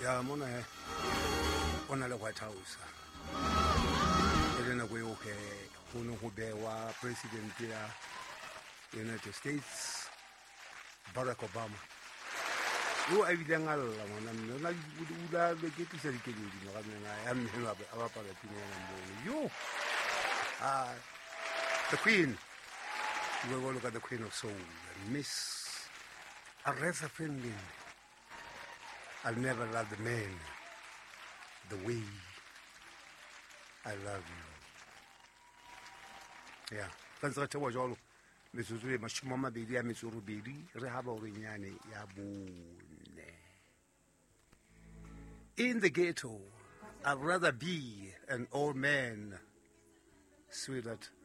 Ya mona ona le White House. Elena go ke hono go bewa president ya United States Barack Obama. Yo a bidang alla mona nna ula le ke tsa di ke di no ga nna ya mmelo ba para tine ya mbono. Yo the Queen. We will look at the Queen of Soul, Miss Aretha Franklin. I'll never love the man the way I love you. Yeah. Kansa tsewa jalo. Metsotso e mashome a mabedi a metso e robedi re ha ba o renyane ya bone. In the ghetto, I'd rather be an old man, sweetheart,